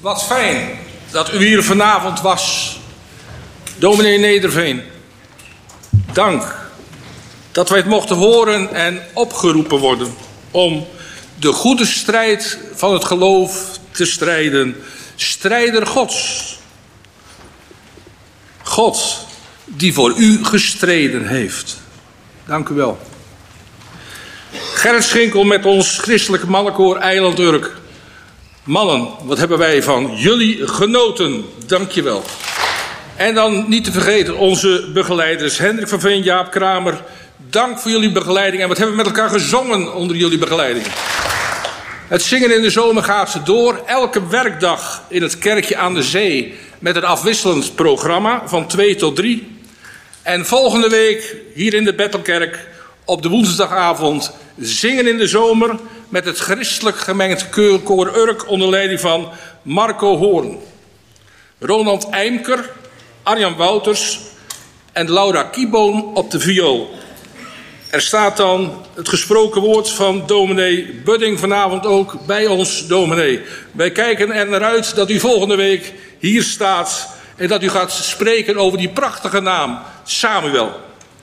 Wat fijn dat u hier vanavond was, dominee Nederveen. Dank dat wij het mochten horen en opgeroepen worden om de goede strijd van het geloof te strijden. Strijder Gods. God die voor u gestreden heeft. Dank u wel. Gerrit Schinkel met ons christelijke mannenkoor Eiland Urk. Mannen, wat hebben wij van jullie genoten. Dank je wel. En dan niet te vergeten onze begeleiders. Hendrik van Veen, Jaap Kramer. Dank voor jullie begeleiding. En wat hebben we met elkaar gezongen onder jullie begeleiding. Het zingen in de zomer gaat door. Elke werkdag in het kerkje aan de zee. Met een afwisselend programma van 2 tot 3. En volgende week hier in de Bethelkerk op de woensdagavond zingen in de zomer met het christelijk gemengd koor Urk onder leiding van Marco Hoorn, Ronald Eimker, Arjan Wouters en Laura Kieboom op de viool. Er staat dan het gesproken woord van dominee Budding vanavond ook bij ons, dominee. Wij kijken er naar uit dat u volgende week hier staat en dat u gaat spreken over die prachtige naam, Samuel.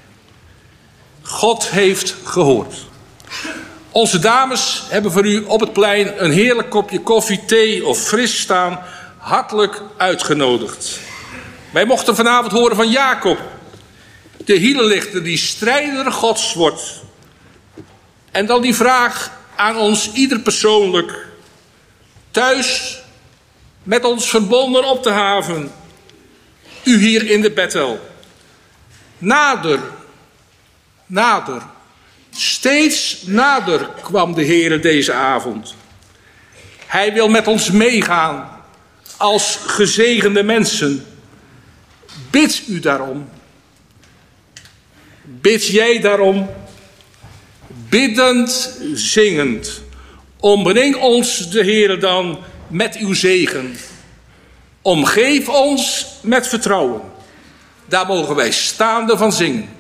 God heeft gehoord. Onze dames hebben voor u op het plein een heerlijk kopje koffie, thee of fris staan. Hartelijk uitgenodigd. Wij mochten vanavond horen van Jacob, de hielenlichter die strijder Gods wordt. En dan die vraag aan ons ieder persoonlijk. Thuis met ons verbonden op de haven. U hier in de Bethel. Nader, nader. Steeds nader kwam de Heere deze avond. Hij wil met ons meegaan als gezegende mensen. Bid u daarom. Bid jij daarom. Biddend, zingend. Omring ons de Heere dan met uw zegen. Omgeef ons met vertrouwen. Daar mogen wij staande van zingen.